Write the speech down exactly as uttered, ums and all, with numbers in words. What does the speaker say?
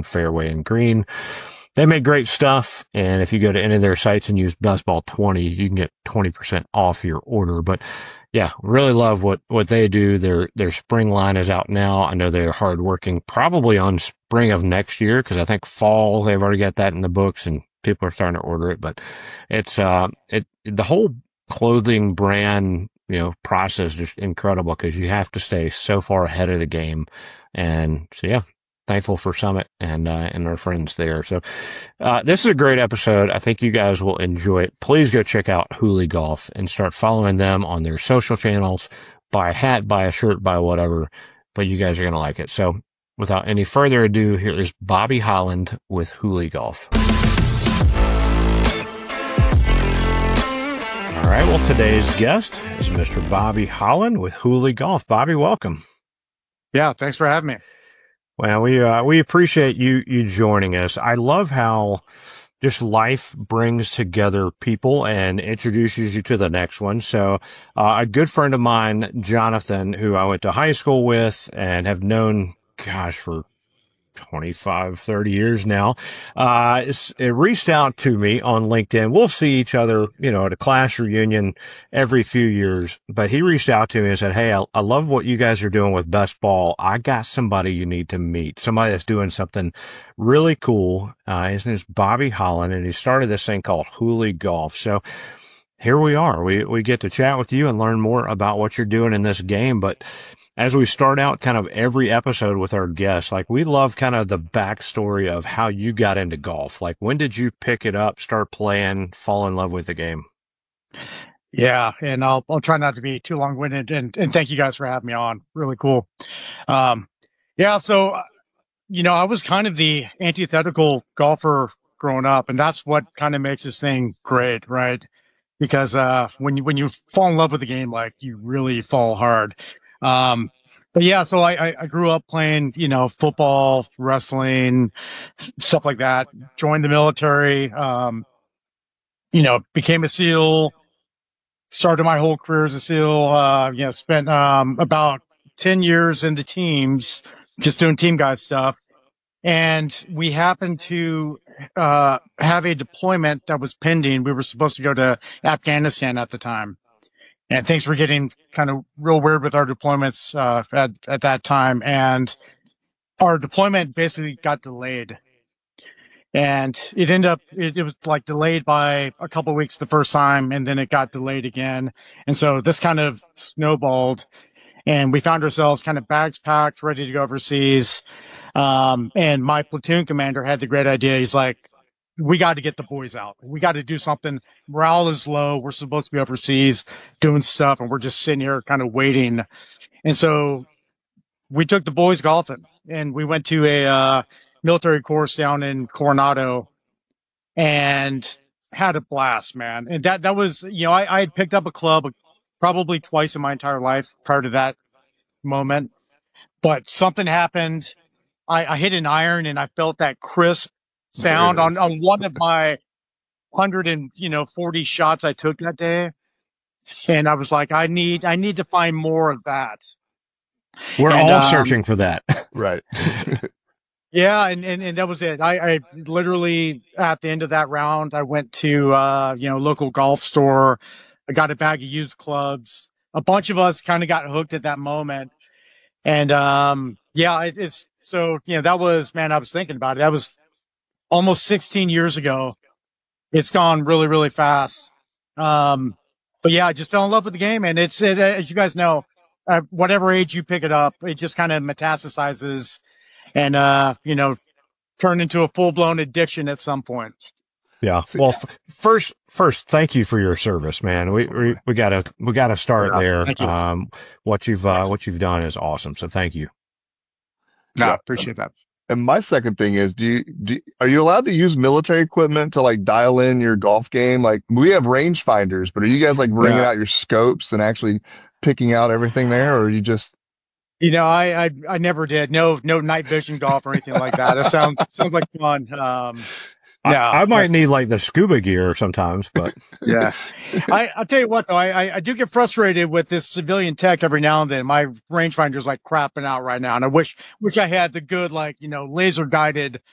fairway and green. They make great stuff, and if you go to any of their sites and use Best Ball twenty, you can get twenty percent off your order. But yeah, really love what, what they do. Their, their spring line is out now. I know they're hardworking, probably on spring of next year, because I think fall, they've already got that in the books and people are starting to order it. But it's, uh, it, the whole clothing brand, you know, process is just incredible because you have to stay so far ahead of the game. And so, yeah. Thankful for Summit and, uh, and our friends there. So, uh, this is a great episode. I think you guys will enjoy it. Please go check out Hooley Golf and start following them on their social channels. Buy a hat, buy a shirt, buy whatever, but you guys are going to like it. So without any further ado, here is Bobby Holland with Hooley Golf. All right. Well, today's guest is Mister Bobby Holland with Hooley Golf. Bobby, welcome. Yeah. Thanks for having me. Well, we, uh, we appreciate you, you joining us. I love how just life brings together people and introduces you to the next one. So, uh, a good friend of mine, Jonathan, who I went to high school with and have known, gosh, for twenty-five, thirty years now, uh, it reached out to me on LinkedIn. We'll see each other, you know, at a class reunion every few years, but he reached out to me and said, "Hey, I, I love what you guys are doing with Best Ball. I got somebody you need to meet, somebody that's doing something really cool." Uh, his name is Bobby Holland, and he started this thing called Hooley Golf. So here we are. We, we get to chat with you and learn more about what you're doing in this game. But as we start out kind of every episode with our guests, like we love kind of the backstory of how you got into golf. Like when did you pick it up, start playing, fall in love with the game? Yeah. And I'll, I'll try not to be too long winded and, and thank you guys for having me on. Really cool. Um, yeah. So, you know, I was kind of the antithetical golfer growing up, and that's what kind of makes this thing great, right? Because, uh, when you, when you fall in love with the game, like you really fall hard. Um, but yeah, so I, I grew up playing, you know, football, wrestling, stuff like that, joined the military, um, you know, became a SEAL, started my whole career as a SEAL, uh, you know, spent, um, about ten years in the teams, just doing team guy stuff. And we happened to, uh, have a deployment that was pending. We were supposed to go to Afghanistan at the time. And things were getting kind of real weird with our deployments, uh, at, at that time. And our deployment basically got delayed. And it ended up, it, it was like delayed by a couple of weeks the first time, and then it got delayed again. And so this kind of snowballed, and we found ourselves kind of bags packed, ready to go overseas. Um, and my platoon commander had the great idea. He's like, we got to get the boys out. We got to do something. Morale is low. We're supposed to be overseas doing stuff, and we're just sitting here kind of waiting. And so we took the boys golfing, and we went to a uh, military course down in Coronado and had a blast, man. And that, that was, you know, I, I had picked up a club probably twice in my entire life prior to that moment, but something happened. I, I hit an iron, and I felt that crisp sound on, on one of my hundred and, you know, forty shots I took that day. And I was like, I need, I need to find more of that. We're and, all um, searching for that. Right. Yeah. And, and, and that was it. I, I literally at the end of that round, I went to, uh, you know, local golf store. I got a bag of used clubs. A bunch of us kind of got hooked at that moment. And, um, yeah, it, it's so, you know, that was, man, I was thinking about it. That was almost sixteen years ago. It's gone really, really fast. Um, but yeah, I just fell in love with the game, and it's, it, as you guys know, uh, whatever age you pick it up, it just kind of metastasizes and, uh, you know, turn into a full blown addiction at some point. Yeah. Well, f- first, first, thank you for your service, man. We, we, we gotta, we gotta start Yeah, there. thank you. Um, what you've, uh, what you've done is awesome. So thank you. No, Yeah. appreciate that. And my second thing is, do you, do, are you allowed to use military equipment to like dial in your golf game? Like we have rangefinders, but are you guys like bringing Yeah. out your scopes and actually picking out everything there, or are you just? You know, I, I, I never did. No, no night vision golf or anything like that. It sounds, sounds like fun. Um, yeah, I, I might need like the scuba gear sometimes, but yeah. I, I'll tell you what though, I, I, I do get frustrated with this civilian tech every now and then. My rangefinder's like crapping out right now. And I wish, wish I had the good, like, you know, laser guided